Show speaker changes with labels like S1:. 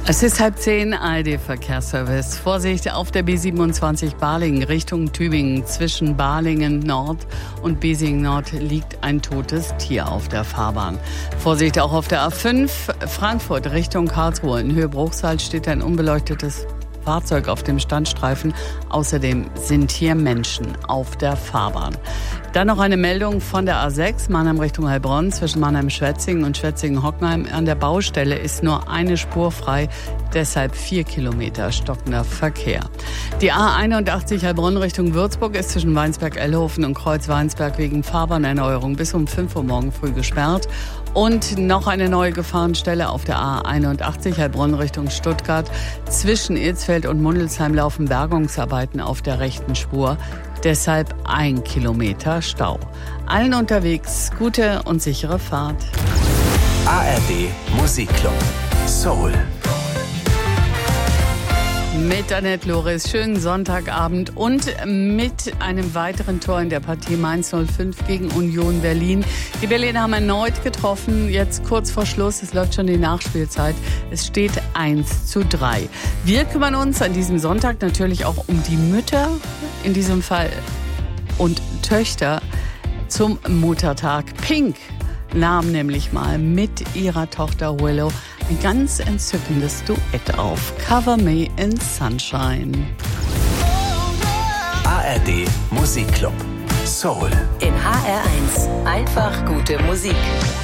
S1: Es ist 9:30, ARD-Verkehrsservice. Vorsicht auf der B27 Balingen Richtung Tübingen. Zwischen Balingen Nord und Besingen Nord liegt ein totes Tier auf der Fahrbahn. Vorsicht auch auf der A5 Frankfurt Richtung Karlsruhe. In Höhe Bruchsal steht ein unbeleuchtetes Fahrzeug auf dem Standstreifen. Außerdem sind hier Menschen auf der Fahrbahn. Dann noch eine Meldung von der A6 Mannheim Richtung Heilbronn. Zwischen Mannheim-Schwetzingen und Schwetzingen-Hockenheim an der Baustelle ist nur eine Spur frei. Deshalb 4 Kilometer stockender Verkehr. Die A81 Heilbronn Richtung Würzburg ist zwischen Weinsberg-Ellhofen und Kreuz-Weinsberg wegen Fahrbahnerneuerung bis um 5 Uhr morgen früh gesperrt. Und noch eine neue Gefahrenstelle auf der A81 Heilbronn Richtung Stuttgart. Zwischen Ilsfeld und Mundelsheim laufen Bergungsarbeiten auf der rechten Spur. Deshalb 1 Kilometer Stau. Allen unterwegs gute und sichere Fahrt.
S2: ARD Musikclub Soul.
S1: Mit Annette Loris, schönen Sonntagabend und mit einem weiteren Tor in der Partie Mainz 05 gegen Union Berlin. Die Berliner haben erneut getroffen, jetzt kurz vor Schluss, es läuft schon die Nachspielzeit. Es steht 1:3. Wir kümmern uns an diesem Sonntag natürlich auch um die Mütter, in diesem Fall und Töchter zum Muttertag. Pink nahm nämlich mal mit ihrer Tochter Willow ein ganz entzückendes Duett auf. Cover Me in Sunshine.
S2: ARD Musikclub Soul.
S3: In HR1 einfach gute Musik.